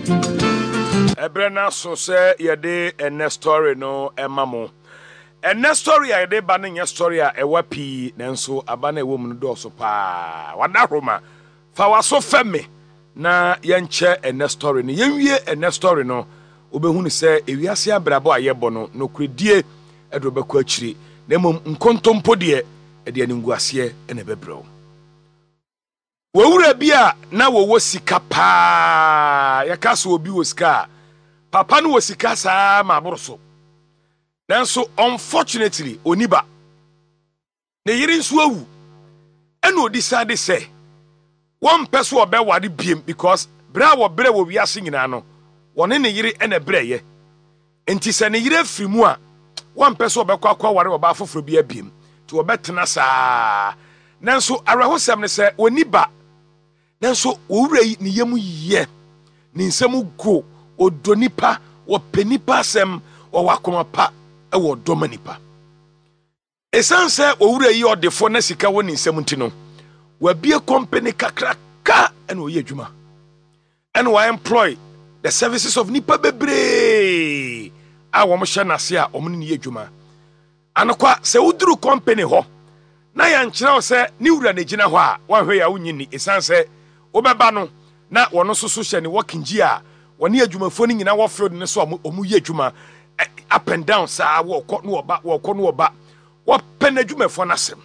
Ebrena so say yede ene story no emamo. Ene story yede ba ne story a ewa pi nanso aba na ewo mu do so pa. Wada roma fa waso feme na yenche ene story no yenwie ene story no obehu ni say ewiase abrabo ayebo no nokredie edrobekọ akiri na mom nkontompo de ede aninguase ene bebreo. Wowura bia na wowo sika pa yakaso obi wo sika papa no wo sika saa ma aboroso nanso unfortunately oniba ne yiri nso awu ena odisade say one person obe wade biem because bra wo bre wo wiase nyina no wone ne yiri ena breye enti se ne yiri afrimu a one person obe kwa ware oba afoforo bia biem ti obetena saa nanso arahosem ne se oniba nanso owura yi ne yemu ye ne nsemu go odonipa wo penipa sem wo wakoma pa e wo domanipa esanse owura yi odefo na sika wo ne nsemu ntino wa bie company kakraka ena oye adwuma ena wa employ the services of nipa bebre a wo mo hye nase a wo ne ye adwuma anokwa se uduru company ho na ya nkyerɛ wo se ni wura ne gina ho a wa hwe ya wonyini esanse obeba no na wono soso hye ne working gi a woni adwumafo ni nyina wo field ne so omu ye adwuma up and down saa wo kɔ no oba wo pen adwumafo na sem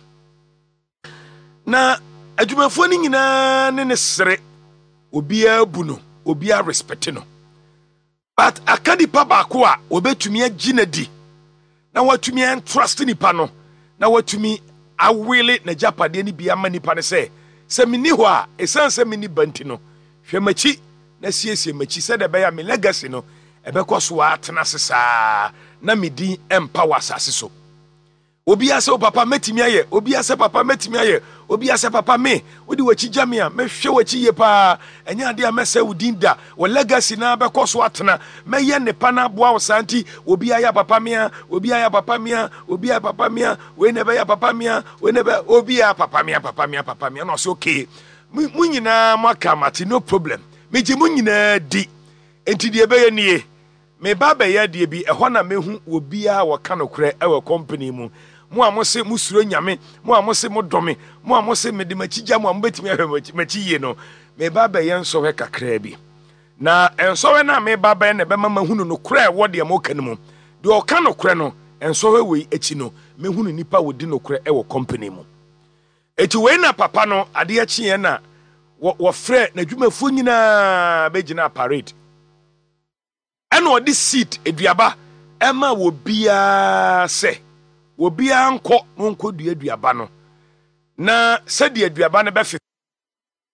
na adwumafo ni nyina ne sere obia bu no obia respect no but akadi pa ba ko a obetumi aginadi na watumi entrust nipa no na watumi awele na japade ni bia ma nipa ne se mini ho a esanse mini banti no hwemachi na siesie machi se de be ya me legacy no ebekɔ so atena sesa na medin empower asase so obi ase o papa metimi aye obi ase papa metimi aye obi ase papa me odi wachi jamia me hwe wachi ye pa enya ade a mese udin da wo legacy na bekɔ so atena meye ne pa na boa wo santi obi aya papa mia obi aya papa mia obi aya papa mia we ne be ya papa mia we ne be obi aya papa mia no so okay munyina mwaka mati no problem meji munyina di enti de be ye nie me baba ya de bi ehɔ na mehu obi a wo kanokre ewe company mu mo amose musuro nyame mo amose modome mo amose medimachija mo ambetimi ahwe machiye no me baba ye nso hwe kakra bi na enso hwe na me baba na be mama hunu no kra wo de mo kan mu de o kanokre no enso hwe we echi no me hunu nipa wodi no kra ewe company mu eti we na papa no ade achi ye na wo frɛ na dwumafo nyina begina parade ena odi seat eduaba ema wo bia se wo bia nko dua aduaba no na se de aduaba no be